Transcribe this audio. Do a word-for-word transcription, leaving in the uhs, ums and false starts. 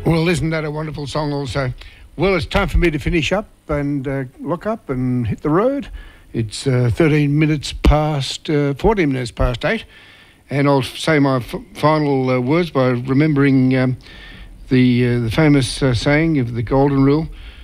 Well, isn't that a wonderful song also? Well, it's time for me to finish up and uh, look up and hit the road. It's uh, thirteen minutes past, uh, fourteen minutes past eight. And I'll say my f- final uh, words by remembering um, the uh, the famous uh, saying of the golden rule.